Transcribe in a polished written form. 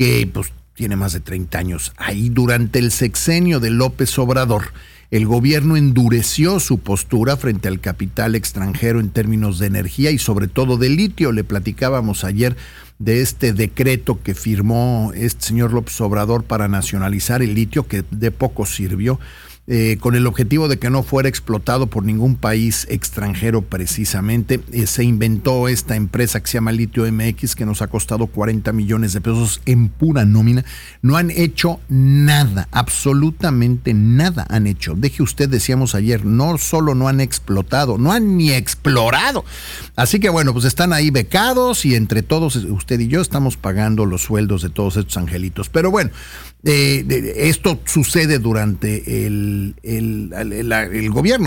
que pues tiene más de 30 años. Ahí durante el sexenio de López Obrador, el gobierno endureció su postura frente al capital extranjero en términos de energía y sobre todo de litio. Le platicábamos ayer de este decreto que firmó este señor López Obrador para nacionalizar el litio, que de poco sirvió, con el objetivo de que no fuera explotado por ningún país extranjero precisamente. Se inventó esta empresa que se llama Litio MX, que nos ha costado 40 millones de pesos en pura nómina. No han hecho nada, absolutamente nada han hecho. Deje usted, decíamos ayer, no solo no han explotado, no han ni explorado. Así que bueno, pues están ahí becados y entre todos, usted y yo, estamos pagando los sueldos de todos estos angelitos. Pero bueno, esto sucede durante el gobierno